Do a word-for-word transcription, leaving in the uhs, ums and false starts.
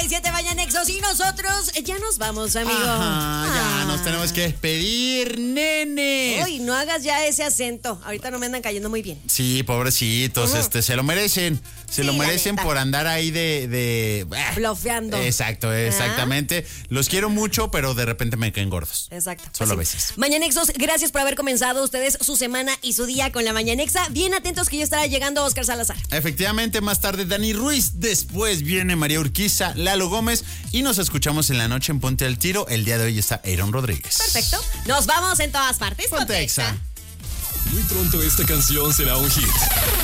y siete Mañanexos y nosotros ya nos vamos, amigo. Ajá, ya Ah. nos tenemos que despedir, nene. Uy, no hagas ya ese acento. Ahorita no me andan cayendo muy bien. Sí, pobrecitos, Ujú. este, se lo merecen. Se Sí, lo la merecen neta. por andar ahí de... de eh. Blofeando. Exacto, exactamente. Los quiero mucho, pero de repente me caen gordos. Exacto. Solo a Pues sí. veces. Mañanexos, gracias por haber comenzado ustedes su semana y su día con la Mañanexa. Bien atentos que ya estará llegando Oscar Salazar. Efectivamente, más tarde Dani Ruiz, después viene María Urquiza, Lalo Gómez y nos escuchamos en la noche en Ponte al Tiro. El día de hoy está Aaron Rodríguez. Perfecto. Nos vamos en todas partes. Ponte Exa. Muy pronto esta canción será un hit.